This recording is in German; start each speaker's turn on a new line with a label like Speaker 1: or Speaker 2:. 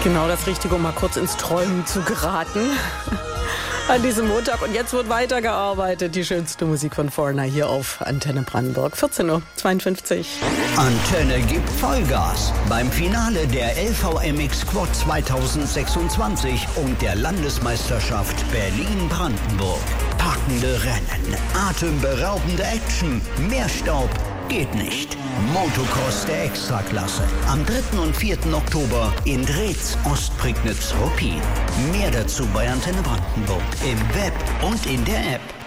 Speaker 1: Genau das Richtige, um mal kurz ins Träumen zu geraten. An diesem Montag. Und jetzt wird weitergearbeitet. Die schönste Musik von Foreigner hier auf Antenne Brandenburg. 14:52 Uhr.
Speaker 2: Antenne gibt Vollgas beim Finale der LVMX Quad 2026 und der Landesmeisterschaft Berlin-Brandenburg. Packende Rennen, atemberaubende Action, mehr Staub geht nicht. Motocross der Extraklasse. Am 3. und 4. Oktober in Drez, Ostprignitz, Ruppin. Mehr dazu bei Antenne Brandenburg im Web und in der App.